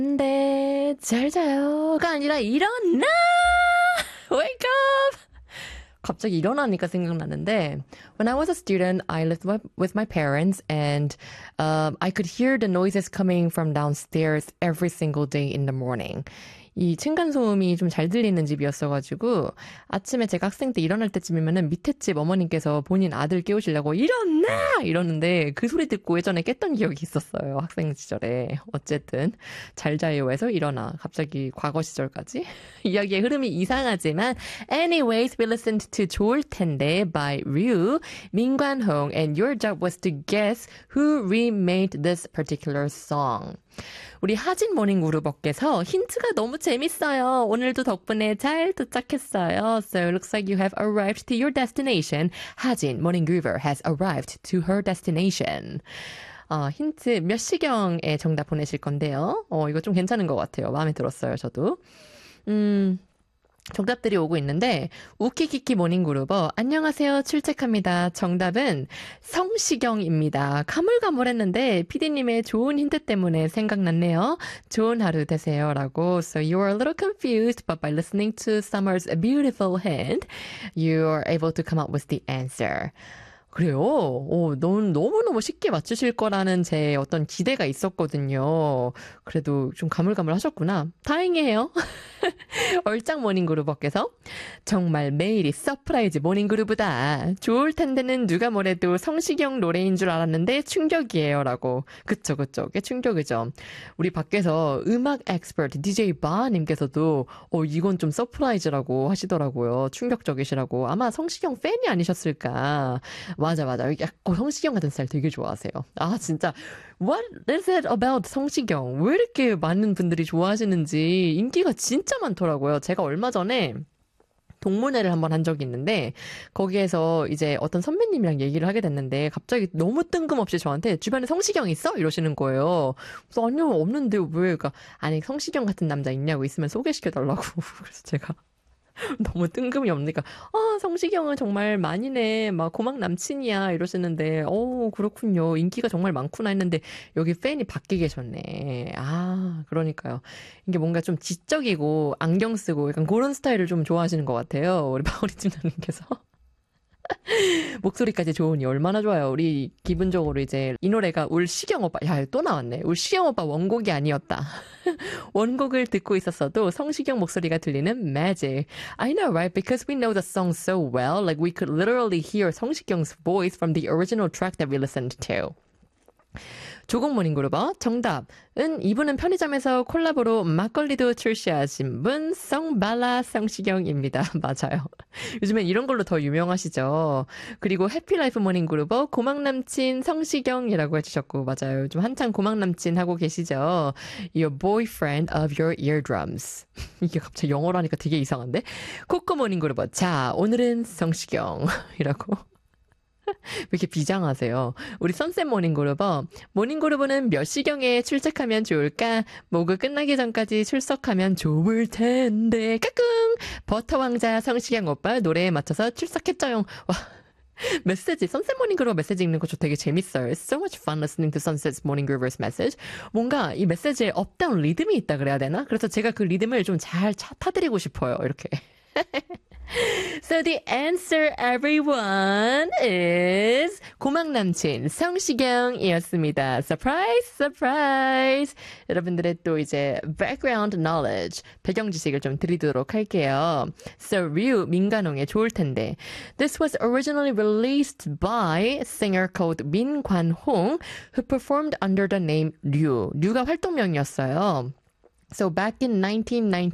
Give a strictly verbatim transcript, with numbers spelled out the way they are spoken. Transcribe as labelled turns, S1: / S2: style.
S1: 근데 잘 자요가 아니라 일어나! Wake up! 갑자기 일어나니까 생각나는데 when I was a student, I lived with my parents and um, I could hear the noises coming from downstairs every single day in the morning. 이 층간소음이 좀 잘 들리는 집이었어가지고 아침에 제가 학생 때 일어날 때쯤이면은 밑에 집 어머님께서 본인 아들 깨우시려고 일어나! 이러는데 그 소리 듣고 예전에 깼던 기억이 있었어요. 학생 시절에. 어쨌든 잘 자요에서 일어나. 갑자기 과거 시절까지. 이야기의 흐름이 이상하지만 anyways, we listened to 좋을 텐데 by Ryu, 민관홍 and your job was to guess who remade this particular song. 우리 하진 모닝그룹어께서 힌트가 너무 재밌어요. 오늘도 덕분에 잘 도착했어요. So it looks like you have arrived to your destination. 하진 모닝그룹어 has arrived to her destination. 어, 힌트 몇 시경에 정답 보내실 건데요. 어, 이거 좀 괜찮은 것 같아요. 마음에 들었어요, 저도. 음... 정답들이 오고 있는데 우키키키 모닝그룹어 안녕하세요 출첵합니다. 정답은 성시경입니다. 가물가물했는데 피디님의 좋은 힌트 때문에 생각났네요. 좋은 하루 되세요 라고. So you are a little confused but by listening to Summer's beautiful hint you are able to come up with the answer. 그래요? 오, 너무, 너무너무 쉽게 맞추실 거라는 제 어떤 기대가 있었거든요. 그래도 좀 가물가물 하셨구나. 다행이에요. 얼짱 모닝그룹어께서 정말 매일이 서프라이즈 모닝그룹이다. 좋을 텐데는 누가 뭐래도 성시경 노래인 줄 알았는데 충격이에요. 라고. 그쵸, 그쵸. 꽤 충격이죠. 우리 밖에서 음악 엑스퍼트 디제이 바님께서도 어, 이건 좀 서프라이즈라고 하시더라고요. 충격적이시라고. 아마 성시경 팬이 아니셨을까. 맞아, 맞아. 약간 성시경 같은 스타일 되게 좋아하세요. 아, 진짜. What is it about 성시경? 왜 이렇게 많은 분들이 좋아하시는지 인기가 진짜 많더라고요. 제가 얼마 전에 동문회를 한번 한 적이 있는데 거기에서 이제 어떤 선배님이랑 얘기를 하게 됐는데 갑자기 너무 뜬금없이 저한테 주변에 성시경 있어? 이러시는 거예요. 그래서 아니요, 없는데 왜? 그러니까 아니 성시경 같은 남자 있냐고 있으면 소개시켜달라고. 그래서 제가 너무 뜬금이 없으니까 아 성시경은 정말 만인의 막 고막 남친이야 이러시는데 어 그렇군요. 인기가 정말 많구나 했는데 여기 팬이 밖에 계셨네. 아 그러니까요. 이게 뭔가 좀 지적이고 안경 쓰고 약간 그런 스타일을 좀 좋아하시는 것 같아요. 우리 바우리 팀장님께서. 목소리까지 좋으니 얼마나 좋아요. 우리 기분적으로 이제 이 노래가 울 시경 오빠, 야, 또 나왔네. 울 시경 오빠 원곡이 아니었다. 원곡을 듣고 있었어도 성시경 목소리가 들리는 magic. I know, right? Because we know the song so well, like we could literally hear 성시경's voice from the original track that we listened to. 조국 모닝그룹어 정답은 이분은 편의점에서 콜라보로 막걸리도 출시하신 분 성발라 성시경입니다. 맞아요. 요즘엔 이런 걸로 더 유명하시죠. 그리고 해피라이프 모닝그룹어 고막남친 성시경이라고 해주셨고 맞아요. 요즘 한창 고막남친 하고 계시죠. Your boyfriend of your eardrums. 이게 갑자기 영어로 하니까 되게 이상한데. 코코 모닝그룹어 자 오늘은 성시경이라고. 왜 이렇게 비장하세요? 우리 선셋 모닝그룹어 모닝그룹은 몇 시경에 출첵하면 좋을까? 모그 끝나기 전까지 출석하면 좋을 텐데 까꿍 버터왕자 성시경 오빠 노래에 맞춰서 출석했죠용. 와 메시지 선셋 모닝그룹 메시지 읽는 거 저 되게 재밌어요. It's so much fun listening to Sunset's Morning Groover's message. 뭔가 이 메시지에 업다운 리듬이 있다 그래야 되나? 그래서 제가 그 리듬을 좀 잘 타드리고 싶어요. 이렇게. So the answer, everyone, is 고막남친 성시경이었습니다. Surprise, surprise. 여러분들의 또 이제 background knowledge, 배경 지식을 좀 드리도록 할게요. So Ryu, 민관홍의 좋을 텐데. This was originally released by a singer called 민관홍, who performed under the name Ryu. 류가 활동명이었어요. So back in nineteen ninety